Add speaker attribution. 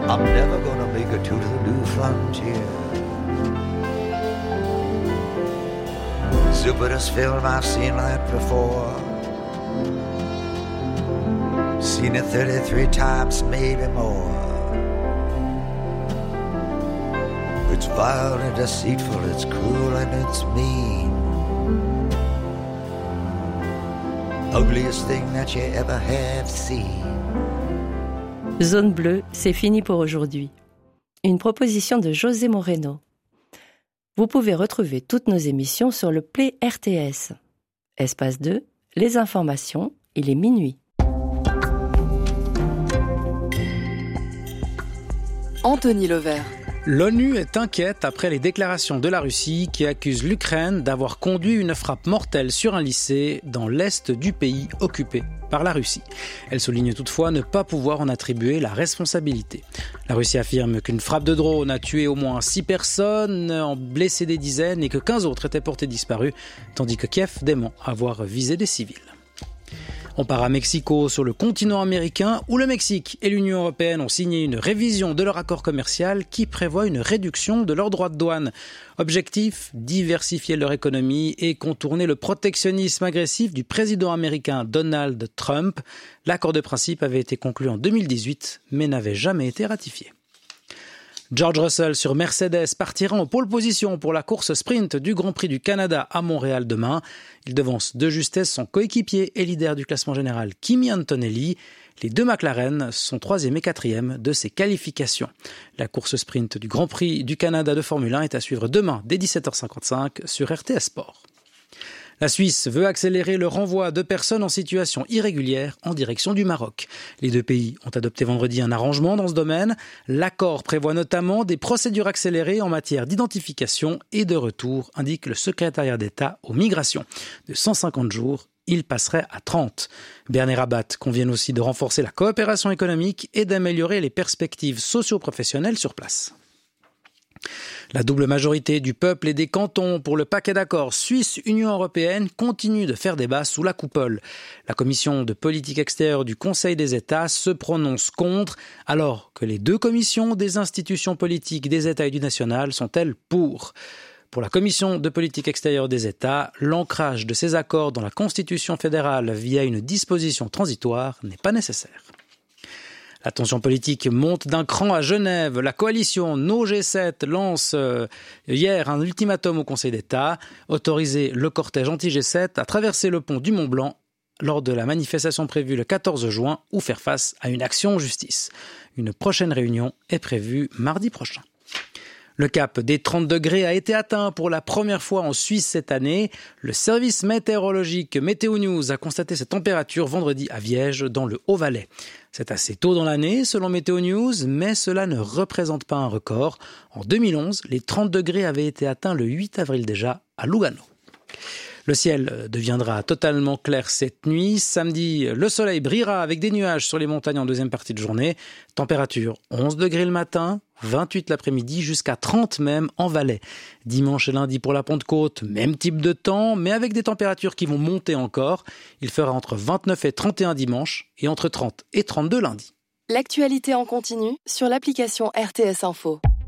Speaker 1: I'm never gonna make it to the new frontier. Stupidest film I've seen that before. Seen it 33 times, maybe more. It's vile and deceitful, it's cruel and it's mean. Ugliest thing that you ever have seen.
Speaker 2: Zone Bleue, c'est fini pour aujourd'hui. Une proposition de José Moreno. Vous pouvez retrouver toutes nos émissions sur le Play RTS. Espace 2, les informations, il est minuit.
Speaker 3: Anthony Levert.
Speaker 4: L'ONU est inquiète après les déclarations de la Russie qui accuse l'Ukraine d'avoir conduit une frappe mortelle sur un lycée dans l'est du pays occupé par la Russie. Elle souligne toutefois ne pas pouvoir en attribuer la responsabilité. La Russie affirme qu'une frappe de drone a tué au moins 6 personnes, en blessé des dizaines et que 15 autres étaient portés disparus, tandis que Kiev dément avoir visé des civils. On part à Mexico, sur le continent américain, où le Mexique et l'Union européenne ont signé une révision de leur accord commercial qui prévoit une réduction de leurs droits de douane. Objectif, diversifier leur économie et contourner le protectionnisme agressif du président américain Donald Trump. L'accord de principe avait été conclu en 2018, mais n'avait jamais été ratifié. George Russell sur Mercedes partira en pole position pour la course sprint du Grand Prix du Canada à Montréal demain. Il devance de justesse son coéquipier et leader du classement général Kimi Antonelli. Les deux McLaren sont 3e et 4e de ces qualifications. La course sprint du Grand Prix du Canada de Formule 1 est à suivre demain dès 17h55 sur RTS Sport. La Suisse veut accélérer le renvoi de personnes en situation irrégulière en direction du Maroc. Les deux pays ont adopté vendredi un arrangement dans ce domaine. L'accord prévoit notamment des procédures accélérées en matière d'identification et de retour, indique le secrétariat d'État aux migrations. De 150 jours, il passerait à 30. Berner Rabat convient aussi de renforcer la coopération économique et d'améliorer les perspectives socio-professionnelles sur place. La double majorité du peuple et des cantons pour le paquet d'accords Suisse-Union européenne continue de faire débat sous la coupole. La commission de politique extérieure du Conseil des États se prononce contre, alors que les deux commissions des institutions politiques des États et du national sont elles pour. Pour la commission de politique extérieure des États, l'ancrage de ces accords dans la Constitution fédérale via une disposition transitoire n'est pas nécessaire. La tension politique monte d'un cran à Genève. La coalition No G7 lance hier un ultimatum au Conseil d'État, autoriser le cortège anti-G7 à traverser le pont du Mont-Blanc lors de la manifestation prévue le 14 juin ou faire face à une action en justice. Une prochaine réunion est prévue mardi prochain. Le cap des 30 degrés a été atteint pour la première fois en Suisse cette année. Le service météorologique Météo News a constaté cette température vendredi à Viège, dans le Haut-Valais. C'est assez tôt dans l'année, selon Météo News, mais cela ne représente pas un record. En 2011, les 30 degrés avaient été atteints le 8 avril déjà à Lugano. Le ciel deviendra totalement clair cette nuit. Samedi, le soleil brillera avec des nuages sur les montagnes en deuxième partie de journée. Température 11 degrés le matin, 28 l'après-midi, jusqu'à 30 même en Valais. Dimanche et lundi pour la Pentecôte, même type de temps, mais avec des températures qui vont monter encore. Il fera entre 29 et 31 dimanche et entre 30 et 32 lundi.
Speaker 3: L'actualité en continu sur l'application RTS Info.